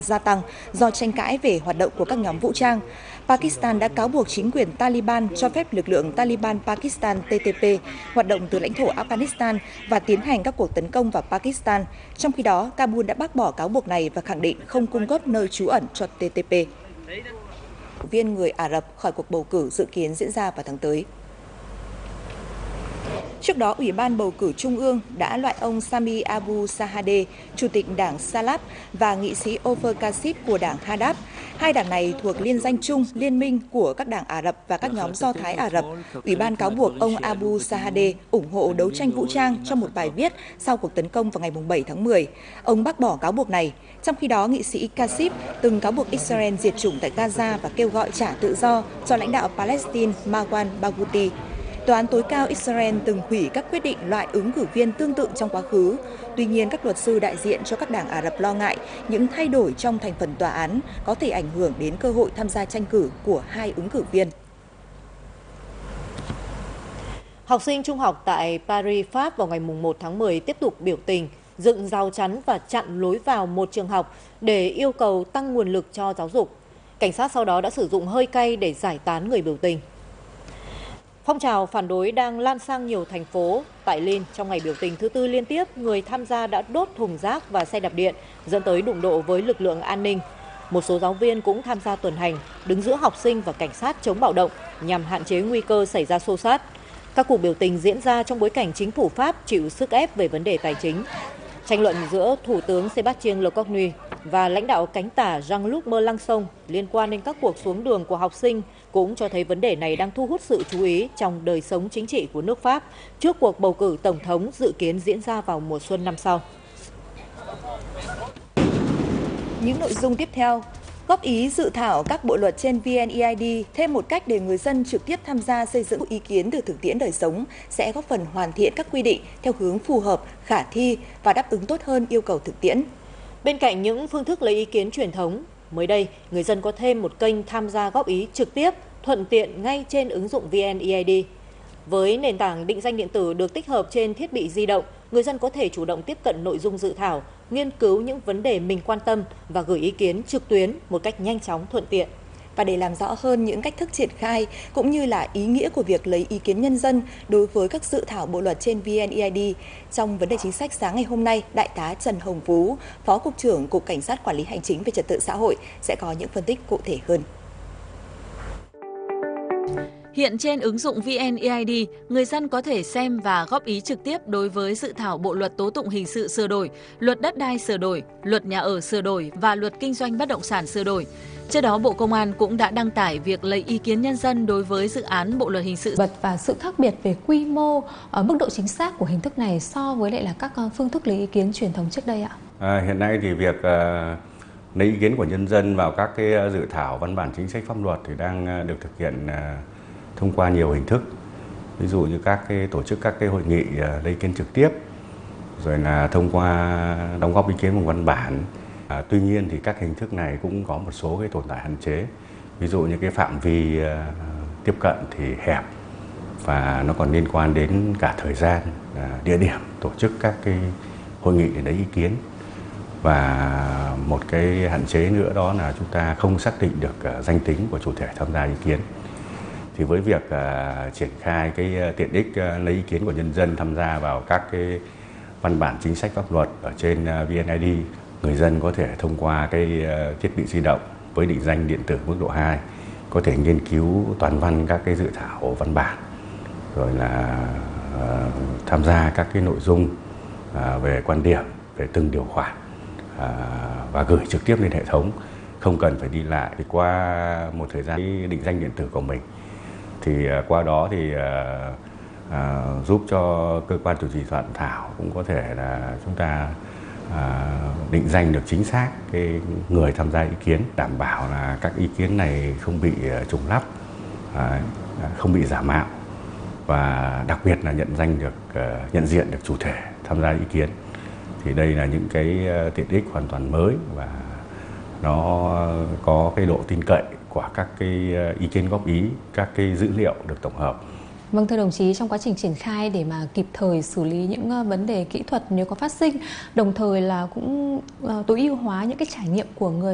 gia tăng do tranh cãi về hoạt động của các nhóm vũ trang. Pakistan đã cáo buộc chính quyền Taliban cho phép lực lượng Taliban Pakistan TTP hoạt động từ lãnh thổ Afghanistan và tiến hành các cuộc tấn công vào Pakistan. Trong khi đó, Kabul đã bác bỏ cáo buộc này và khẳng định không cung cấp nơi trú ẩn cho TTP. Viên người Ả Rập khỏi cuộc bầu cử dự kiến diễn ra vào tháng tới. Trước đó, Ủy ban bầu cử Trung ương đã loại ông Sami Abu Sahadeh, chủ tịch đảng Salaf, và nghị sĩ Ofer Kasif của đảng Hadaf. Hai đảng này thuộc liên danh chung liên minh của các đảng Ả Rập và các nhóm Do Thái Ả Rập. Ủy ban cáo buộc ông Abu Sahadeh ủng hộ đấu tranh vũ trang trong một bài viết sau cuộc tấn công vào ngày 7 tháng 10. Ông bác bỏ cáo buộc này. Trong khi đó, nghị sĩ Kasif từng cáo buộc Israel diệt chủng tại Gaza và kêu gọi trả tự do cho lãnh đạo Palestine Marwan Barghouti. Tòa án tối cao Israel từng hủy các quyết định loại ứng cử viên tương tự trong quá khứ. Tuy nhiên, các luật sư đại diện cho các đảng Ả Rập lo ngại những thay đổi trong thành phần tòa án có thể ảnh hưởng đến cơ hội tham gia tranh cử của hai ứng cử viên. Học sinh trung học tại Paris, Pháp vào ngày 1 tháng 10 tiếp tục biểu tình, dựng rào chắn và chặn lối vào một trường học để yêu cầu tăng nguồn lực cho giáo dục. Cảnh sát sau đó đã sử dụng hơi cay để giải tán người biểu tình. Phong trào phản đối đang lan sang nhiều thành phố. Tại Lille, trong ngày biểu tình thứ tư liên tiếp, người tham gia đã đốt thùng rác và xe đạp điện, dẫn tới đụng độ với lực lượng an ninh. Một số giáo viên cũng tham gia tuần hành, đứng giữa học sinh và cảnh sát chống bạo động nhằm hạn chế nguy cơ xảy ra xô xát. Các cuộc biểu tình diễn ra trong bối cảnh chính phủ Pháp chịu sức ép về vấn đề tài chính. Tranh luận giữa Thủ tướng Sébastien Lecornu và lãnh đạo cánh tả Jean-Luc Mélenchon liên quan đến các cuộc xuống đường của học sinh cũng cho thấy vấn đề này đang thu hút sự chú ý trong đời sống chính trị của nước Pháp trước cuộc bầu cử tổng thống dự kiến diễn ra vào mùa xuân năm sau. Những nội dung tiếp theo: góp ý dự thảo các bộ luật trên VNeID, thêm một cách để người dân trực tiếp tham gia xây dựng ý kiến từ thực tiễn đời sống, sẽ góp phần hoàn thiện các quy định theo hướng phù hợp, khả thi và đáp ứng tốt hơn yêu cầu thực tiễn. Bên cạnh những phương thức lấy ý kiến truyền thống, mới đây, người dân có thêm một kênh tham gia góp ý trực tiếp, thuận tiện ngay trên ứng dụng VNeID. Với nền tảng định danh điện tử được tích hợp trên thiết bị di động, người dân có thể chủ động tiếp cận nội dung dự thảo, nghiên cứu những vấn đề mình quan tâm và gửi ý kiến trực tuyến một cách nhanh chóng, thuận tiện. Và để làm rõ hơn những cách thức triển khai cũng như là ý nghĩa của việc lấy ý kiến nhân dân đối với các dự thảo bộ luật trên VNeID, trong vấn đề chính sách sáng ngày hôm nay, Đại tá Trần Hồng Phú, Phó Cục trưởng Cục Cảnh sát Quản lý Hành chính về Trật tự xã hội sẽ có những phân tích cụ thể hơn. Hiện trên ứng dụng VNeID, người dân có thể xem và góp ý trực tiếp đối với dự thảo bộ luật tố tụng hình sự sửa đổi, luật đất đai sửa đổi, luật nhà ở sửa đổi và luật kinh doanh bất động sản sửa đổi. Trước đó, Bộ Công an cũng đã đăng tải việc lấy ý kiến nhân dân đối với dự án bộ luật hình sự. Và sự khác biệt về quy mô, mức độ chính xác của hình thức này so với lại là các phương thức lấy ý kiến truyền thống trước đây ạ? Hiện nay thì việc lấy ý kiến của nhân dân vào các cái dự thảo văn bản chính sách pháp luật thì đang được thực hiện thông qua nhiều hình thức. Ví dụ như các cái tổ chức các cái hội nghị lấy ý kiến trực tiếp, rồi là thông qua đóng góp ý kiến bằng văn bản. Tuy nhiên thì các hình thức này cũng có một số cái tồn tại hạn chế. Ví dụ như cái phạm vi tiếp cận thì hẹp và nó còn liên quan đến cả thời gian, địa điểm tổ chức các cái hội nghị để lấy ý kiến. Và một cái hạn chế nữa đó là chúng ta không xác định được danh tính của chủ thể tham gia ý kiến. Thì với việc triển khai cái tiện ích lấy ý kiến của nhân dân tham gia vào các cái văn bản chính sách pháp luật ở trên VNeID, người dân có thể thông qua cái thiết bị di động với định danh điện tử mức độ 2 có thể nghiên cứu toàn văn các cái dự thảo văn bản, rồi là tham gia các cái nội dung về quan điểm về từng điều khoản và gửi trực tiếp lên hệ thống, không cần phải đi lại. Thì qua một thời gian định danh điện tử của mình thì qua đó thì giúp cho cơ quan chủ trì soạn thảo cũng có thể là chúng ta định danh được chính xác cái người tham gia ý kiến, đảm bảo là các ý kiến này không bị trùng lắp, không bị giả mạo và đặc biệt là nhận diện được chủ thể tham gia ý kiến. Thì đây là những cái tiện ích hoàn toàn mới và nó có cái độ tin cậy của các cái ý kiến góp ý, các cái dữ liệu được tổng hợp. Vâng, thưa đồng chí, trong quá trình triển khai để mà kịp thời xử lý những vấn đề kỹ thuật nếu có phát sinh, đồng thời là cũng tối ưu hóa những cái trải nghiệm của người